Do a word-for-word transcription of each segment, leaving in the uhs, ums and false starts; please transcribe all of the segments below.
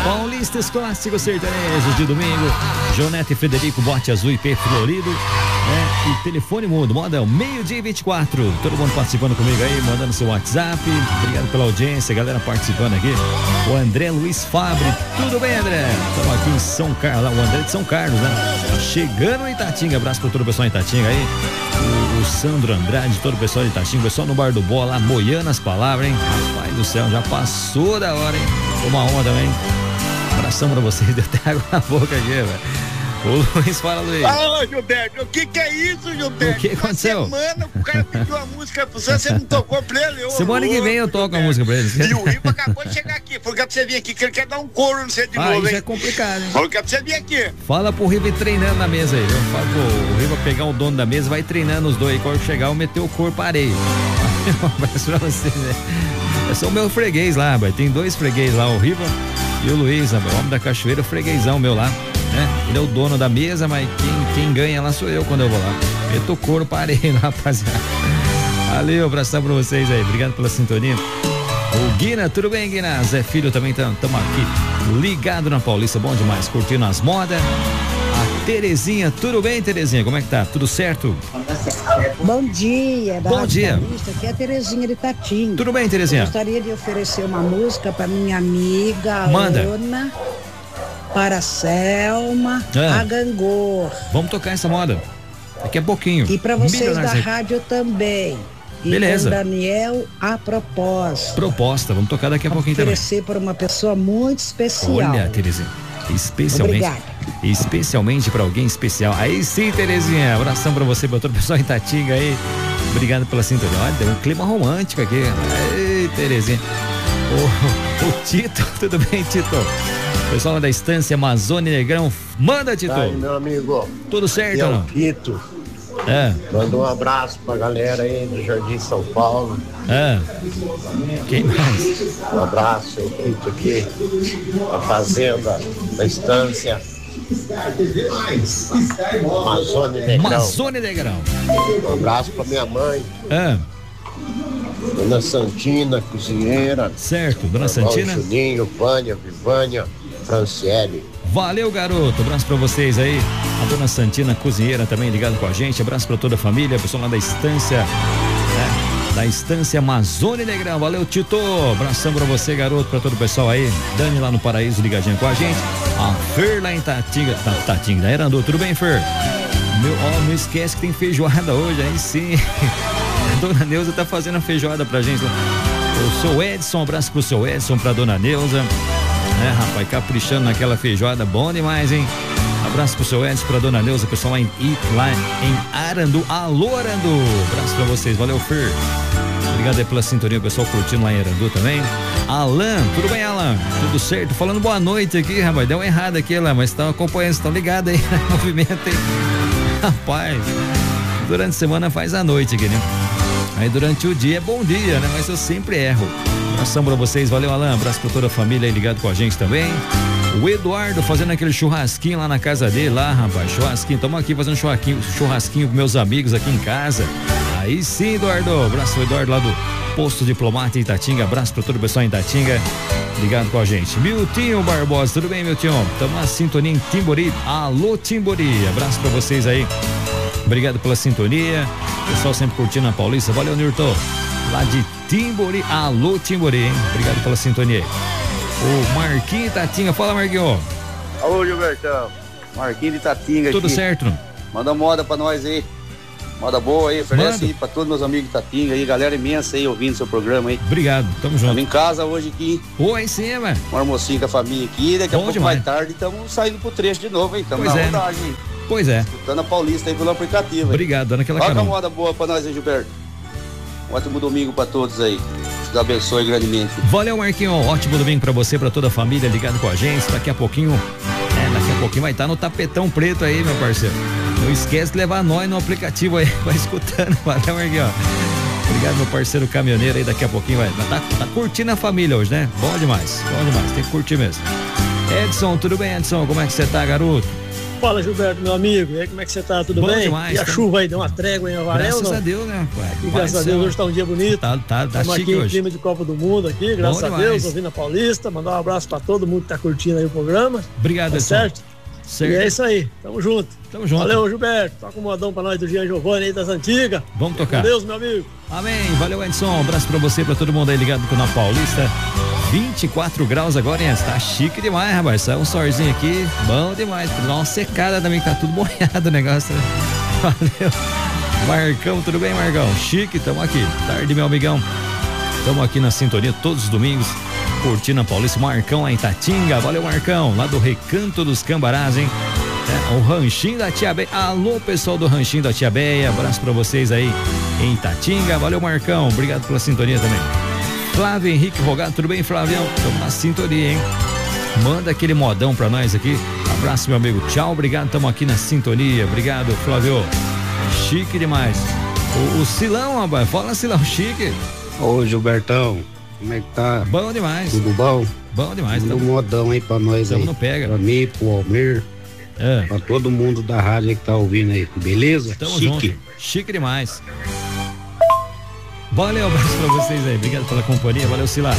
Paulistas Clássicos Sertanejos de domingo. Jonete Frederico, Bote Azul I P Florido. É, e telefone mudo, moda meio-dia e vinte e quatro. Todo mundo participando comigo aí, mandando seu WhatsApp. Obrigado pela audiência, galera participando aqui. O André Luiz Fabre. Tudo bem, André? Estamos aqui em São Carlos. O André de São Carlos, né? Chegando em Itatinga. Abraço para todo o pessoal em Itatinga aí. O, o Sandro Andrade, todo o pessoal de Itatinga. O pessoal no Bar do Bola, moiando as palavras, hein? Rapaz do céu, já passou da hora, hein? Uma honra também. Abração pra vocês, deu até água na boca aqui, velho. O Luiz, fala, Luiz. Fala, Gilberto, o que que é isso, Gilberto? O que aconteceu? Semana o cara pediu a música pra você, você não tocou pra ele. Semana que vem eu toco Gilberto. A música pra ele. E o Rico acabou de chegar aqui, falou que é pra você vir aqui, que ele quer dar um couro no você de ah, novo, isso hein? é complicado, hein? Falou que é pra você vir aqui. Fala pro Riva ir treinando na mesa aí, viu? Fala pro Riva pegar o dono da mesa, vai treinando os dois aí, quando chegar eu meter o corpo para areia. Um abraço pra vocês, né? É só o meu freguês lá, vai. Tem dois freguês lá, o Riva e o Luiz, o homem da cachoeira, o freguesão meu lá, né? Ele é o dono da mesa, mas quem, quem ganha lá sou eu quando eu vou lá. Meto o couro para areia, rapaziada. Valeu, abração pra vocês aí, obrigado pela sintonia. O Guina, tudo bem, Guina? Zé Filho também, estamos aqui ligado na Paulista, bom demais, curtindo as modas. A Terezinha, tudo bem, Terezinha? Como é que tá? Tudo certo? Bom dia, da Bom dia. Paulista, aqui é a Terezinha de Itatinga. Tudo bem, Terezinha? Eu gostaria de oferecer uma música para minha amiga Manda. Ana, para a Selma, Ah. a Gangor. Vamos tocar essa moda daqui a pouquinho. E para vocês da Milionários. rádio também. E Beleza. com Daniel, a propósito. Proposta, vamos tocar daqui a pouquinho também. Oferecer para uma pessoa muito especial. Olha, Terezinha, especialmente, Obrigada. especialmente para alguém especial. Aí sim, Terezinha, abração para você, para todo o pessoal em Itatinga aí. Obrigado pela sintonia. Olha, deu um clima romântico aqui. Ei, Terezinha. O, o Tito, tudo bem, Tito? Pessoal lá da Estância Amazônia Negrão, manda, Tito. Aí, meu amigo. Tudo certo, é o não? Tito. É. Manda um abraço pra galera aí do Jardim São Paulo. É. Quem mais? Um abraço, eu Tito aqui. A fazenda, da Estância Amazônia Negrão. Amazônia Negrão. Um abraço pra minha mãe. É. Dona Santina, cozinheira. Certo, Dona Irmão Santina. Juninho, Vânia, Vivânia, Franciele. Valeu, garoto. Abraço pra vocês aí. A Dona Santina, cozinheira, também ligado com a gente. Abraço pra toda a família, pessoal lá da Estância, né? Da Estância Amazônia Negrão. Valeu, Tito. Abração pra você, garoto, pra todo o pessoal aí. Dani lá no Paraíso, ligadinha com a gente. A Fer lá em Tatinga, tá, Tatinga, da Erandu. Tudo bem, Fer? Meu, ó, não esquece que tem feijoada hoje, aí sim. A Dona Neuza tá fazendo a feijoada pra gente lá. O seu Edson, um abraço pro seu Edson, pra Dona Neuza. É, rapaz, caprichando naquela feijoada, bom demais, hein? Abraço pro seu Edson, pra Dona Neuza, pessoal lá em, lá em Arandu. Alô, Arandu! Abraço pra vocês, valeu, Fer. Obrigado aí pela sintonia, o pessoal curtindo lá em Arandu também. Alan, tudo bem, Alan? Tudo certo? Falando boa noite aqui, rapaz, deu uma errada aqui, Alan, mas estão acompanhando, estão ligados aí no movimento aí. Rapaz, durante a semana faz a noite aqui, né? Aí durante o dia é bom dia, né? Mas eu sempre erro. Abração pra vocês, valeu, Alan. Abraço pra toda a família aí ligado com a gente também. O Eduardo fazendo aquele churrasquinho lá na casa dele, lá, rapaz. Churrasquinho, estamos aqui fazendo churrasquinho, churrasquinho com meus amigos aqui em casa. Aí sim, Eduardo. Abraço pro Eduardo lá do Posto Diplomata em Itatinga. Abraço pra todo o pessoal em Itatinga ligado com a gente. Miltinho Barbosa, tudo bem, Miltinho? Estamos na sintonia em Timbori. Alô, Timbori. Abraço pra vocês aí. Obrigado pela sintonia. Pessoal sempre curtindo a Paulista. Valeu, Nilton. Lá de Timbori. Alô, Timbori, hein? Obrigado pela sintonia. O Marquinhos Itatinga. Fala, Marquinhos. Alô, Gilbertão. Marquinhos de Itatinga. Tudo aqui. certo? Não? Manda moda pra nós aí. Moda boa aí. Oferece Manda. aí pra todos meus amigos de Itatinga aí. Galera imensa aí ouvindo seu programa aí. Obrigado. Tamo junto. Estamos em casa hoje aqui. Oi, sim, mano. Um almocinho com a família aqui. Daqui a Bom pouco demais. mais tarde estamos saindo pro trecho de novo, hein? Estamos Pois na é, rodagem, hein? Pois é. Escutando a Paulista aí pelo aplicativo. Aí. Obrigado, dando aquela Toca a carona. moda boa pra nós aí, Gilberto. Um ótimo domingo pra todos aí. Deus abençoe grandemente. Valeu, Marquinhos. Ótimo domingo pra você, pra toda a família ligado com a gente. Daqui a pouquinho, é, daqui a pouquinho vai estar no tapetão preto aí, meu parceiro. Não esquece de levar nós no aplicativo aí, vai escutando. Valeu, Marquinhos. Obrigado, meu parceiro caminhoneiro aí. Daqui a pouquinho vai. Tá, tá curtindo a família hoje, né? Bom demais, bom demais. Tem que curtir mesmo. Edson, tudo bem, Edson? Como é que você tá, garoto? Fala, Gilberto, meu amigo. E aí, como é que você tá? Tudo Bom bem? demais, e a tá... chuva aí deu uma trégua em Avaré? Graças não? a Deus, né, pai? E graças a Deus, hoje tá um dia bonito. Tá, tá, tá Estamos chique aqui em hoje. clima de Copa do Mundo aqui, graças Bom a demais. Deus, ouvindo a Paulista. Mandar um abraço pra todo mundo que tá curtindo aí o programa. Obrigado, tá Edson. certo? Certo. E é isso aí, tamo junto. Tamo junto. Valeu, Gilberto. Toca um modão pra nós do Jean Giovanni aí das antigas. Vamos tocar. Com Deus, meu amigo. Amém. Valeu, Edson. Um abraço pra você, pra todo mundo aí ligado na Paulista. vinte e quatro graus agora, hein? Tá chique demais, rapaz. Saiu um sorzinho aqui. Bom demais. Dá uma secada também, que tá tudo molhado o negócio. Valeu. Marcão, tudo bem, Marcão? Chique, tamo aqui. Tarde, meu amigão. Tamo aqui na sintonia todos os domingos. Curtindo a Paulista. Marcão lá em Tatinga. Valeu, Marcão. Lá do Recanto dos Cambarás, hein? É, o Ranchinho da Tia Beia. Alô, pessoal do Ranchinho da Tia Beia. Abraço pra vocês aí em Tatinga. Valeu, Marcão. Obrigado pela sintonia também. Flávio Henrique Rogado, tudo bem, Flavião? Estamos na sintonia, hein? Manda aquele modão pra nós aqui. Abraço, meu amigo. Tchau, obrigado. Estamos aqui na sintonia. Obrigado, Flávio. Chique demais. O, o Silão, rapaz. Fala, Silão. Chique. Ô, Gilbertão. Como é que tá? Bom demais. Tudo bom? Bom demais. Manda um modão aí pra nós. Tamo aí. no pega. Pra mim, pro Almir. É. Pra todo mundo da rádio aí que tá ouvindo aí. Beleza? Tamo Chique. junto. Chique demais. Valeu, abraço pra vocês aí. Obrigado pela companhia. Valeu, Sila.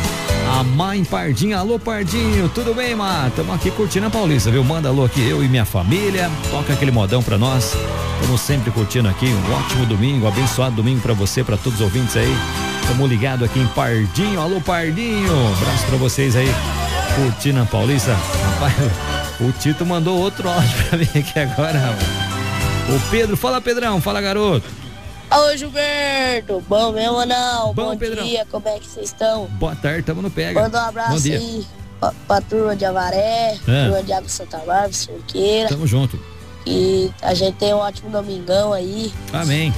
A mãe Pardinho. Alô, Pardinho. Tudo bem, Má? Tamo aqui curtindo a Paulista, viu? Manda alô aqui, eu e minha família. Toca aquele modão pra nós. Tamo sempre curtindo aqui. Um ótimo domingo, abençoado domingo pra você, pra todos os ouvintes aí. Tamo ligado aqui em Pardinho. Alô, Pardinho. Abraço pra vocês aí. Curtindo a Paulista. Rapaz, o Tito mandou outro áudio pra mim aqui agora, rapaz. O Pedro, fala, Pedrão. Fala, garoto. Ô, Gilberto, bom mesmo ou não? Bom, Bom Pedrão. dia, como é que vocês estão? Boa tarde, tamo no pega. Manda um Bom abraço dia. aí pra, pra turma de Avaré, É. turma de Água Santa Bárbara, Cerqueira. Tamo junto. E a gente tem um ótimo domingão aí. Amém.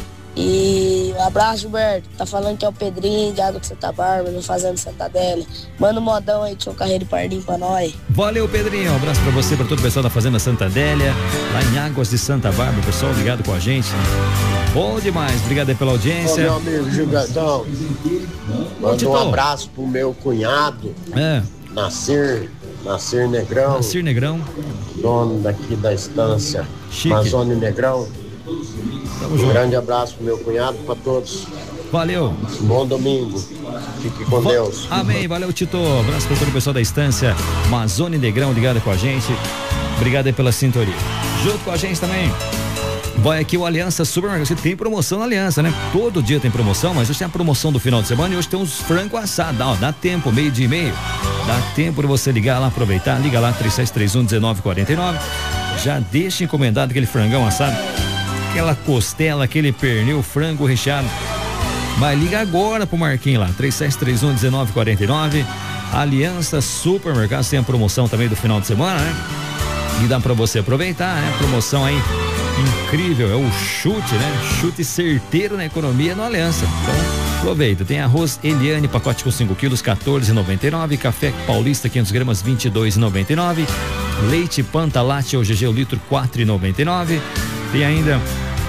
E um abraço, Gilberto. Tá falando que é o Pedrinho de Água de Santa Bárbara, no Fazenda Santa Adélia. Manda um modão aí de seu carreiro de pardinho pra nós. Valeu, Pedrinho. Um abraço pra você, pra todo o pessoal da Fazenda Santa Adélia, lá em Águas de Santa Bárbara. Pessoal ligado com a gente. Bom demais. Obrigado aí pela Ô, audiência. meu amigo Gilbertão, manda Tito. um abraço pro meu cunhado, É, Nascer, Nascer Negrão, Nascir Negrão. dono daqui da estância Chique. Amazônia Negrão. Tamo Um junto. grande abraço pro meu cunhado, pra todos. Valeu. Bom domingo. Fique com Va- Deus. Amém. Valeu, Tito. Abraço pra todo o pessoal da estância Amazônia Negrão ligado com a gente. Obrigado aí pela sintonia. Junto com a gente também. Vai aqui o Aliança Supermercado. Você tem promoção na Aliança, né? Todo dia tem promoção, mas hoje tem a promoção do final de semana e hoje tem uns frango assado. Dá, ó, dá tempo, meio dia e meio. Dá tempo de você ligar lá, aproveitar. Liga lá, três seis três um, um nove quatro nove. Já deixa encomendado aquele frangão assado. Aquela costela, aquele pernil, frango recheado. Mas liga agora pro Marquinhos lá, três seis três um, um nove quatro nove. Aliança Supermercados tem a promoção também do final de semana, né? E dá pra você aproveitar, né? Promoção aí incrível, é o chute, né? Chute certeiro na economia no Aliança. Então, aproveita. Tem arroz Eliane, pacote com cinco quilos, quatorze reais e noventa e nove. Café Paulista, quinhentos gramas, vinte e dois reais e noventa e nove. Leite Pantalate ou G G o litro, quatro reais e noventa e nove. Tem ainda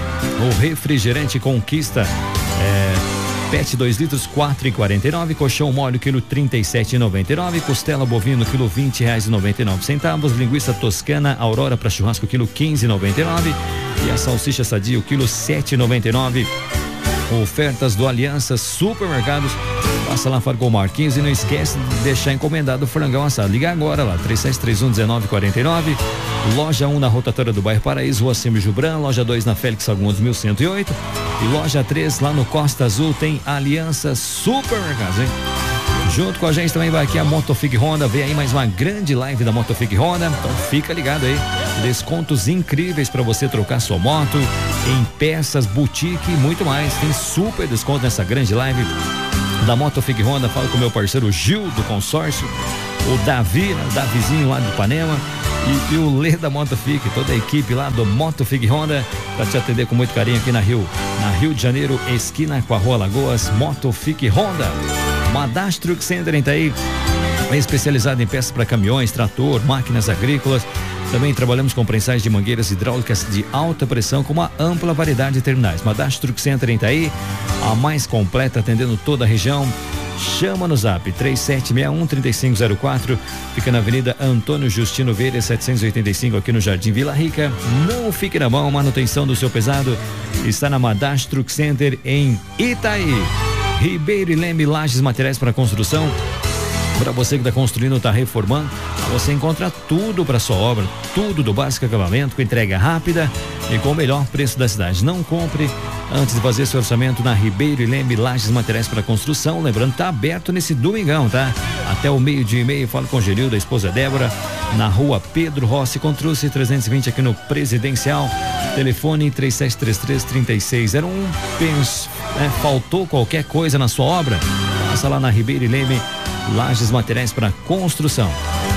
o refrigerante Conquista, é, Pet dois litros, quatro reais e quarenta e nove. Colchão mole, quilo trinta e sete reais e noventa e nove. Costela bovino, quilo vinte reais e noventa e nove centavos. Linguiça toscana Aurora para churrasco, quilo quinze reais e noventa e nove. E a salsicha sadia, o quilo sete reais e noventa e nove. Ofertas do Aliança Supermercados. Passa lá, fala com o Marquinhos e não esquece de deixar encomendado o frangão assado. Liga agora lá, três seis três um, um nove quatro nove. Loja um na rotatória do bairro Paraíso, Rua Cimo Jubran. Loja dois na Félix Fagundes mil cento e oito. E loja três lá no Costa Azul tem Aliança Supermercados, hein? Junto com a gente também vai aqui a Motofig Honda. Vem aí mais uma grande live da Motofig Honda. Então fica ligado aí. Descontos incríveis para você trocar sua moto em peças, boutique e muito mais. Tem super desconto nessa grande live da Motofig Honda. Fala com o meu parceiro Gil do consórcio, o Davi, né? O Davizinho lá de Ipanema e, e o Lê da Motofig, toda a equipe lá do Motofig Honda para te atender com muito carinho aqui na Rio, na Rio de Janeiro, esquina com a Rua Lagoas. Motofig Honda. Madash Truck Center em Itaí, é especializado em peças para caminhões, trator, máquinas agrícolas. Também trabalhamos com prensais de mangueiras hidráulicas de alta pressão com uma ampla variedade de terminais. Madash Truck Center em Itaí, a mais completa atendendo toda a região. chama no zap três sete seis um, três cinco zero quatro, fica na Avenida Antônio Justino Vieira, setecentos e oitenta e cinco, aqui no Jardim Vila Rica. Não fique na mão, manutenção do seu pesado está na Madash Truck Center em Itaí. Ribeiro e Leme, lajes, materiais para construção. Para você que está construindo ou está reformando, você encontra tudo para sua obra, tudo do básico acabamento, com entrega rápida e com o melhor preço da cidade. Não compre antes de fazer seu orçamento na Ribeiro e Leme, lajes, materiais para construção. Lembrando, tá aberto nesse domingão, tá? Até o meio-dia e meio. Falo com o Geril, da esposa Débora, na rua Pedro Rossi, com Truce trezentos e vinte, aqui no Presidencial. Telefone três sete três três, três seis zero um. Penso, é, faltou qualquer coisa na sua obra? Passa lá na Ribeiro e Leme, lajes, materiais para construção.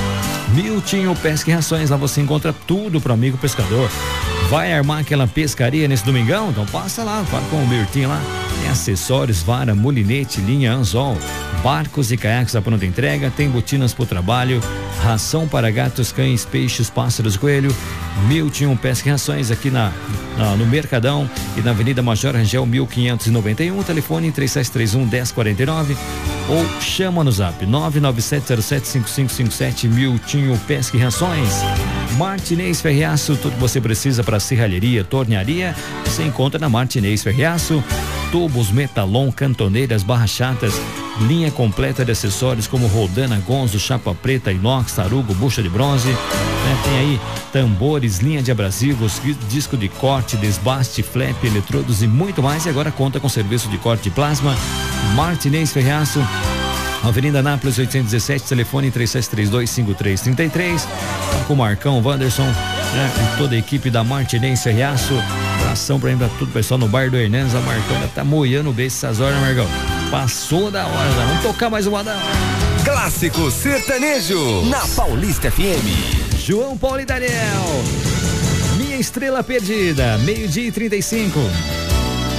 Miltinho Pesca e Rações, lá você encontra tudo pro amigo pescador. Vai armar aquela pescaria nesse domingão? Então passa lá, fala com o Miltinho lá. Tem acessórios, vara, molinete, linha, anzol, barcos e caiaques à pronta entrega, tem botinas pro trabalho, ração para gatos, cães, peixes, pássaros, coelho. Miltinho Pesca e Rações, aqui na, na no Mercadão e na Avenida Major Rangel mil quinhentos e noventa e um, telefone três sete três um, um zero quatro nove ou chama no zap nove nove sete zero sete cinco cinco cinco sete. Miltinho Pesca e Rações. Martinez Ferreaço, tudo que você precisa para serralheria, tornearia, você encontra na Martinez Ferreaço. Tubos, metalon, cantoneiras, barras chatas, linha completa de acessórios como roldana, gonzo, chapa preta, inox, tarugo, bucha de bronze, né? Tem aí tambores, linha de abrasivos, disco de corte, desbaste, flap, eletrodos e muito mais. E agora conta com serviço de corte de plasma. Martinez Ferreaço, Avenida Nápoles oitocentos e dezessete, telefone três sete três dois, cinco três três três. Tá com o Marcão, Wanderson, né? E toda a equipe da Martinez Ferreaço. Abração pra, pra tudo o pessoal no bar do Hernandes. A Marcão ainda tá moiando o beijo essas horas, né, Marcão? Passou da hora, já. Vamos tocar mais uma da hora. Clássico Sertanejo na Paulista F M. João Paulo e Daniel, Minha Estrela Perdida, meio-dia e trinta e cinco.